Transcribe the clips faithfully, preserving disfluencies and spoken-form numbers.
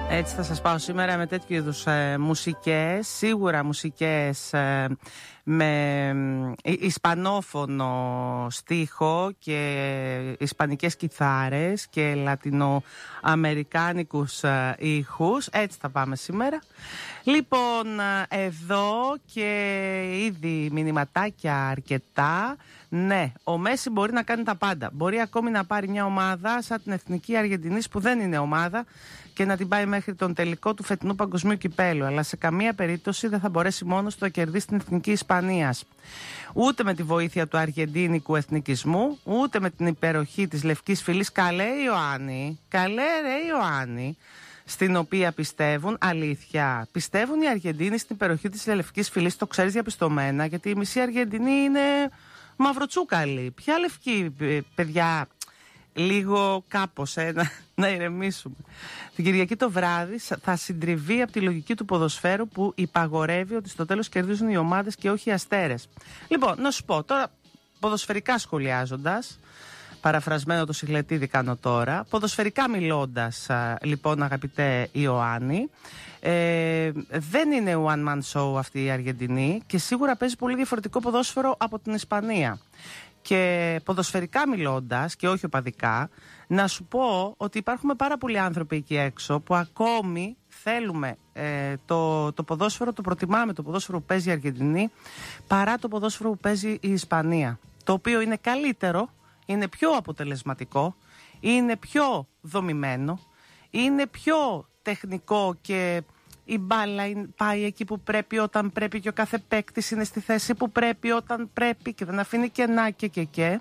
Έτσι θα σας πάω σήμερα με τέτοιου είδους ε, μουσικές, σίγουρα μουσικές ε, με ε, ισπανόφωνο στίχο και ισπανικές κιθάρες και λατινοαμερικάνικους ε, ήχους. Έτσι θα πάμε σήμερα. Λοιπόν, εδώ και ήδη μηνυματάκια αρκετά. Ναι, ο Μέση μπορεί να κάνει τα πάντα. Μπορεί ακόμη να πάρει μια ομάδα σαν την Εθνική Αργεντινής που δεν είναι ομάδα και να την πάει μέχρι τον τελικό του φετινού παγκοσμίου κυπέλου. Αλλά σε καμία περίπτωση δεν θα μπορέσει μόνος του να κερδίσει την Εθνική Ισπανίας. Ούτε με τη βοήθεια του αργεντίνικου εθνικισμού, ούτε με την υπεροχή της Λευκής Φυλής. Καλέ Ιωάννη, καλέ ρε Ιωάννη, στην οποία πιστεύουν, αλήθεια, πιστεύουν οι Αργεντίνοι στην υπεροχή της Λευκής Φυλής, το ξέρεις διαπιστωμένα, γιατί η μισή Αργεντινή είναι μαυροτσούκαλη. Ποια λευκή, παιδιά, λίγο κάπως, ε, να, να ηρεμήσουμε. Την Κυριακή το βράδυ θα συντριβεί από τη λογική του ποδοσφαίρου που υπαγορεύει ότι στο τέλος κερδίζουν οι ομάδες και όχι οι αστέρες. Λοιπόν, να σου πω τώρα, ποδοσφαιρικά σχολιάζοντας, παραφρασμένο το Σιχλετίδη κάνω τώρα, ποδοσφαιρικά μιλώντας, λοιπόν, αγαπητέ Ιωάννη, ε, δεν είναι one man show αυτή η Αργεντινή και σίγουρα παίζει πολύ διαφορετικό ποδόσφαιρο από την Ισπανία. Και ποδοσφαιρικά μιλώντας και όχι οπαδικά, να σου πω ότι υπάρχουν πάρα πολλοί άνθρωποι εκεί έξω που ακόμη θέλουμε ε, το, το ποδόσφαιρο, το προτιμάμε το ποδόσφαιρο που παίζει η Αργεντινή παρά το ποδόσφαιρο που παίζει η Ισπανία, το οποίο είναι καλύτερο, είναι πιο αποτελεσματικό, είναι πιο δομημένο, είναι πιο τεχνικό και η μπάλα πάει εκεί που πρέπει όταν πρέπει και ο κάθε παίκτης είναι στη θέση που πρέπει όταν πρέπει και δεν αφήνει κενά και και και.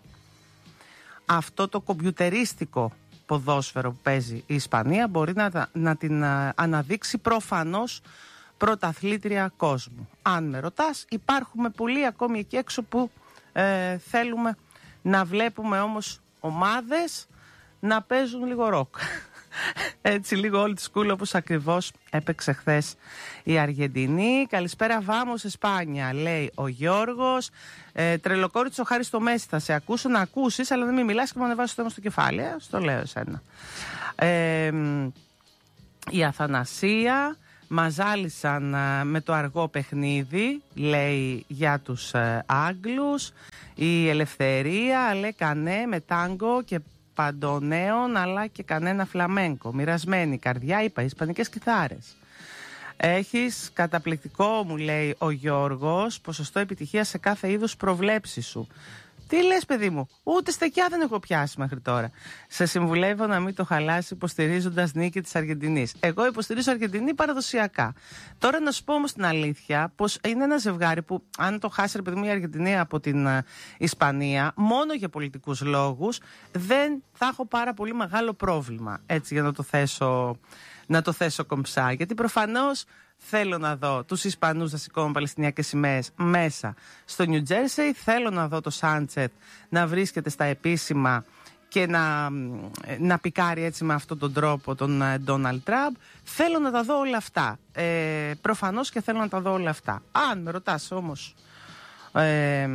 Αυτό το κομπιουτερίστικο ποδόσφαιρο που παίζει η Ισπανία μπορεί να, να την αναδείξει προφανώς πρωταθλήτρια κόσμου. Αν με ρωτάς, υπάρχουμε πολλοί ακόμη εκεί έξω που ε, θέλουμε να βλέπουμε όμως ομάδες να παίζουν λίγο ροκ. Έτσι λίγο όλη τη σκούλα όπως ακριβώς έπαιξε χθες η Αργεντινή. Καλησπέρα Βάμος Εσπάνια, λέει ο Γιώργος. ε, Τρελοκόριτσο χάρη στο Μέση, θα σε ακούσω να ακούσεις, αλλά δεν μην μιλάς και μου ανεβάσεις το θέμα στο κεφάλι, ε, στο λέω εσένα. ε, Η Αθανασία, μας ζάλισαν ε, με το αργό παιχνίδι, λέει, για τους ε, Άγγλους. Η Ελευθερία, λέει, κανέ με τάγκο και παντονέων, αλλά και κανένα φλαμένκο. Μοιρασμένη καρδιά, είπα, ισπανικές κιθάρες. Έχεις καταπληκτικό, μου λέει ο Γιώργος, ποσοστό επιτυχία σε κάθε είδους προβλέψη σου. Τι λες, παιδί μου, ούτε στεκιά δεν έχω πιάσει μέχρι τώρα. Σε συμβουλεύω να μην το χαλάσει υποστηρίζοντας νίκη της Αργεντινής. Εγώ υποστηρίζω Αργεντινή παραδοσιακά. Τώρα να σου πω όμως την αλήθεια, πως είναι ένα ζευγάρι που αν το χάσει, ρε παιδί μου, η Αργεντινή από την uh, Ισπανία, μόνο για πολιτικούς λόγους, δεν θα έχω πάρα πολύ μεγάλο πρόβλημα. Έτσι, για να το θέσω, να το θέσω κομψά. Γιατί προφανώς θέλω να δω τους Ισπανούς να σηκώνουν παλαιστινιακές σημαίες μέσα στο Νιου Τζέρσεϊ. Θέλω να δω το Σάντσετ να βρίσκεται στα επίσημα και να, να πικάρει έτσι με αυτόν τον τρόπο τον Ντόναλντ Τραμπ. Θέλω να τα δω όλα αυτά. Ε, προφανώς και θέλω να τα δω όλα αυτά. Αν με ρωτάς όμως ε,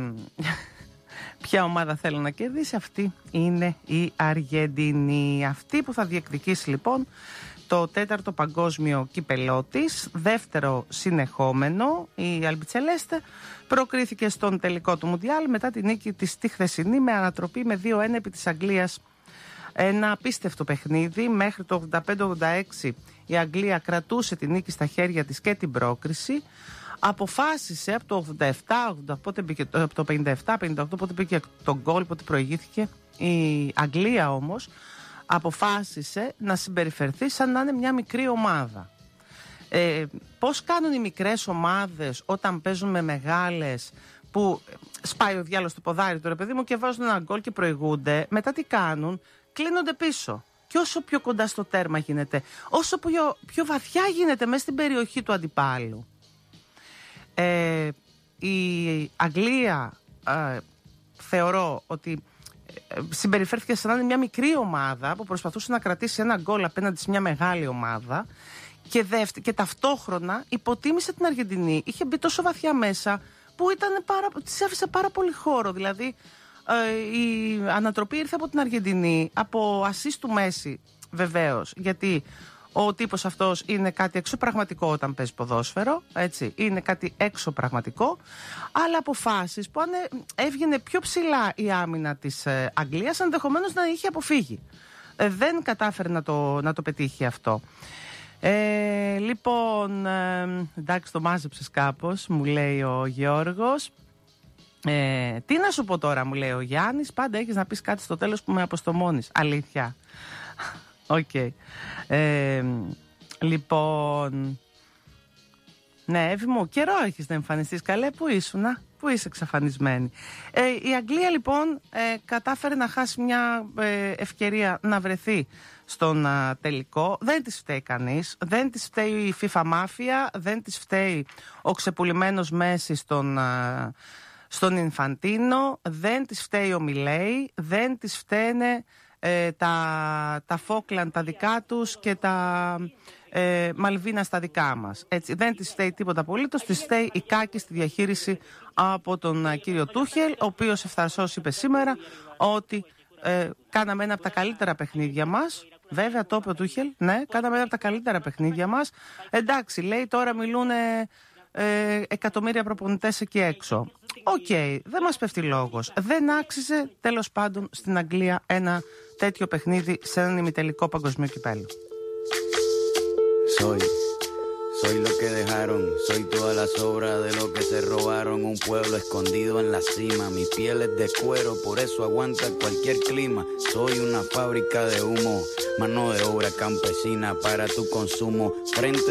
ποια ομάδα θέλω να κερδίσει, αυτή είναι η Αργεντινή. Αυτή που θα διεκδικήσει λοιπόν το τέταρτο παγκόσμιο κύπελό της, δεύτερο συνεχόμενο. Η Αλμπιτσελέστε προκρίθηκε στον τελικό του Μουντιάλ μετά τη νίκη της τη χθεσινή με ανατροπή με δύο ένα επί της Αγγλίας. Ένα απίστευτο παιχνίδι. Μέχρι το ογδόντα πέντε ογδόντα έξι η Αγγλία κρατούσε τη νίκη στα χέρια της και την πρόκριση. Αποφάσισε από το ογδόντα επτά, ογδόντα, πότε μπήκε, από το πενήντα επτά πενήντα οκτώ, πότε μπήκε το γκολ, πότε προηγήθηκε. Η Αγγλία όμως αποφάσισε να συμπεριφερθεί σαν να είναι μια μικρή ομάδα. Ε, πώς κάνουν οι μικρές ομάδες όταν παίζουν με μεγάλες, που σπάει ο διάλογος στο ποδάρι του, ρε παιδί μου, και βάζουν ένα γκολ και προηγούνται? Μετά τι κάνουν? Κλείνονται πίσω. Και όσο πιο κοντά στο τέρμα γίνεται, όσο πιο, πιο βαθιά γίνεται μέσα στην περιοχή του αντιπάλου. Ε, η Αγγλία ε, θεωρώ ότι συμπεριφέρθηκε σαν να είναι μια μικρή ομάδα που προσπαθούσε να κρατήσει ένα γκολ απέναντι σε μια μεγάλη ομάδα και, δεύτερη, και ταυτόχρονα υποτίμησε την Αργεντινή. Είχε μπει τόσο βαθιά μέσα που ήταν πάρα, της άφησε πάρα πολύ χώρο. Δηλαδή ε, η ανατροπή ήρθε από την Αργεντινή, από ασίστ του Μέση βεβαίως, γιατί Ο τύπος αυτός είναι κάτι εξωπραγματικό όταν παίζει ποδόσφαιρο, έτσι, είναι κάτι εξωπραγματικό, αλλά αποφάσεις που αν έβγαινε πιο ψηλά η άμυνα της ε, Αγγλίας, ενδεχομένως να είχε αποφύγει. Ε, δεν κατάφερε να το, να το πετύχει αυτό. Ε, λοιπόν, ε, εντάξει, το μάζεψες κάπως, μου λέει ο Γιώργος. Ε, τι να σου πω τώρα, μου λέει ο Γιάννης, πάντα έχεις να πεις κάτι στο τέλος που με αποστομώνεις. Αλήθεια. Οκ. Okay. Ε, λοιπόν, ναι, Εύη μου, καιρό έχεις να εμφανιστείς. Καλέ, πού ήσουνα, πού είσαι εξαφανισμένη. Ε, η Αγγλία λοιπόν ε, κατάφερε να χάσει μια ε, ευκαιρία να βρεθεί στον α, τελικό. Δεν της φταίει κανείς, δεν της φταίει η FIFA Mafia, δεν της φταίει ο ξεπουλημένος Μέση στον, α, στον Ινφαντίνο, δεν της φταίει ο Μιλέη, δεν της φταίνε ε, τα, τα Φόκλαντ τα δικά τους και τα ε, Μαλβίνα στα δικά μας. Έτσι, δεν της φταίει τίποτα απολύτως, της φταίει η κάκιστη διαχείριση από τον α, κύριο Τούχελ, ο οποίος ευθαρσώς είπε σήμερα ότι ε, κάναμε ένα από τα καλύτερα παιχνίδια μας. Βέβαια, το είπε ο Τούχελ, ναι, κάναμε ένα από τα καλύτερα παιχνίδια μας. Εντάξει, λέει, τώρα μιλούν ε, ε, εκατομμύρια προπονητές εκεί έξω. Οκ, okay, δεν μας πέφτει λόγος. Δεν άξιζε τέλος πάντων στην Αγγλία ένα τέτοιο παιχνίδι σε έναν ημιτελικό παγκοσμίου κυπέλλου. Soy, soy lo que dejaron, soy toda la sobra de lo que se robaron, un pueblo escondido en la cima, mi piel es de cuero, por eso aguanta cualquier clima, soy una fábrica de humo, mano de obra campesina para tu consumo, frente